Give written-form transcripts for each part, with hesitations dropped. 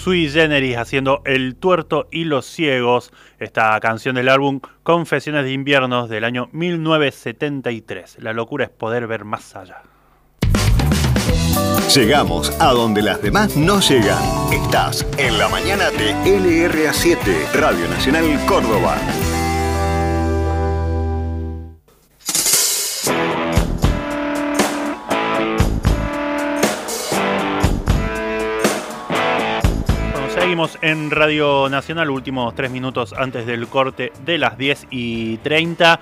Sui Generis haciendo El Tuerto y los Ciegos, esta canción del álbum Confesiones de Inviernos del año 1973. La locura es poder ver más allá. Llegamos a donde las demás no llegan. Estás en la mañana de LRA7, Radio Nacional Córdoba. Seguimos en Radio Nacional, últimos 3 minutos antes del corte de las 10:30.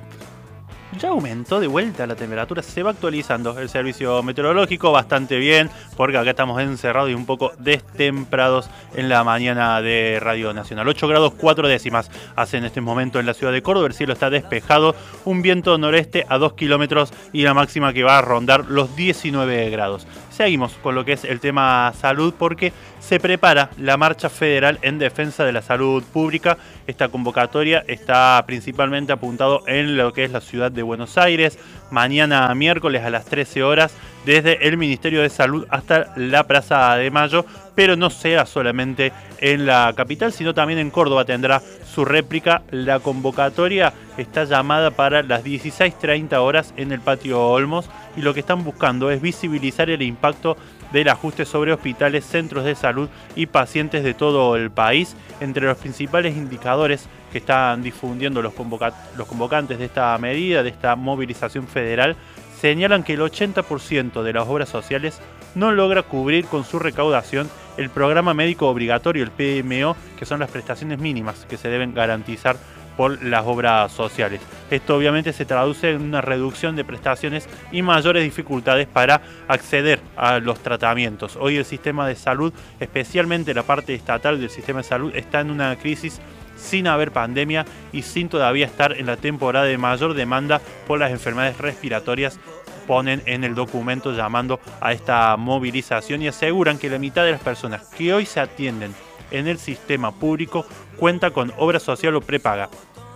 Ya aumentó de vuelta la temperatura, se va actualizando el servicio meteorológico bastante bien, porque acá estamos encerrados y un poco destemprados en la mañana de Radio Nacional. 8 grados 4 décimas hace en este momento en la ciudad de Córdoba, el cielo está despejado, un viento noreste a 2 kilómetros y la máxima que va a rondar los 19 grados. Seguimos con lo que es el tema salud porque se prepara la marcha federal en defensa de la salud pública. Esta convocatoria está principalmente apuntado en lo que es la ciudad de Buenos Aires. Mañana miércoles a las 13 horas desde el Ministerio de Salud hasta la Plaza de Mayo, pero no será solamente en la capital, sino también en Córdoba tendrá su réplica. La convocatoria está llamada para las 16:30 horas en el Patio Olmos y lo que están buscando es visibilizar el impacto del ajuste sobre hospitales, centros de salud y pacientes de todo el país. Entre los principales indicadores que están difundiendo los convocantes de esta medida, de esta movilización federal, señalan que el 80% de las obras sociales no logra cubrir con su recaudación el programa médico obligatorio, el PMO, que son las prestaciones mínimas que se deben garantizar por las obras sociales. Esto obviamente se traduce en una reducción de prestaciones y mayores dificultades para acceder a los tratamientos. Hoy el sistema de salud, especialmente la parte estatal del sistema de salud, está en una crisis sin haber pandemia y sin todavía estar en la temporada de mayor demanda por las enfermedades respiratorias. Ponen en el documento llamando a esta movilización y aseguran que la mitad de las personas que hoy se atienden en el sistema público cuenta con obra social o prepaga.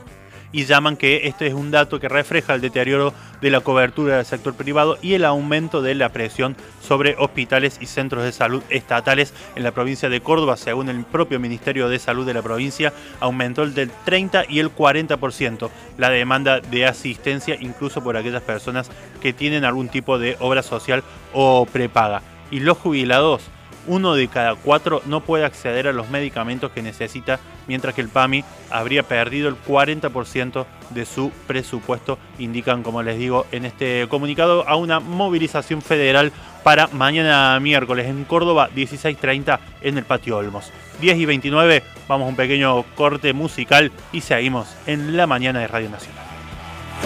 Y llaman que este es un dato que refleja el deterioro de la cobertura del sector privado y el aumento de la presión sobre hospitales y centros de salud estatales en la provincia de Córdoba. Según el propio Ministerio de Salud de la provincia, aumentó el del 30 y el 40% la demanda de asistencia, incluso por aquellas personas que tienen algún tipo de obra social o prepaga. Y los jubilados, 1 de cada 4 no puede acceder a los medicamentos que necesita, mientras que el PAMI habría perdido el 40% de su presupuesto. Indican, como les digo, en este comunicado a una movilización federal para mañana miércoles en Córdoba, 16:30 en el Patio Olmos. 10:29, vamos a un pequeño corte musical y seguimos en la mañana de Radio Nacional.